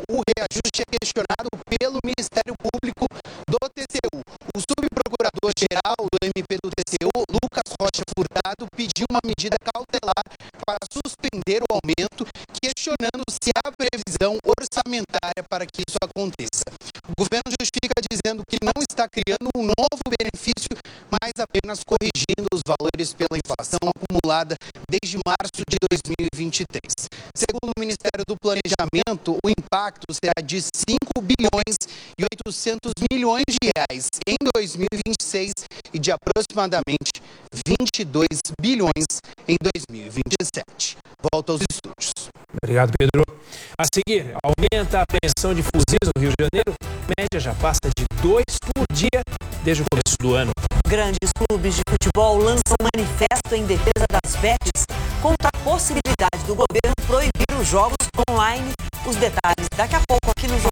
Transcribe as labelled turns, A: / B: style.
A: O reajuste é questionado pelo Ministério Público do TCU. O subprocurador-geral do MP do TCU, Lucas Rocha Furtado, pediu uma medida cautelar para suspender o aumento, questionando se há previsão orçamentária para que isso aconteça. O governo justifica dizendo que não está criando um novo benefício, mas apenas corrigindo os valores pela inflação acumulada desde março de 2023. Segundo o Ministério do Planejamento, o impacto será de 5 bilhões e 800 milhões de reais em 2026 e de aproximadamente 22 bilhões em 2027. Volta aos estúdios.
B: Obrigado, Pedro. A seguir, aumenta a apreensão de fuzis no Rio de Janeiro. A média já passa de 2 por dia desde o começo do ano.
C: Grandes clubes de futebol lançam manifesto em defesa das bets contra a possibilidade do governo proibir os jogos online. Os detalhes daqui a pouco aqui no Jornal.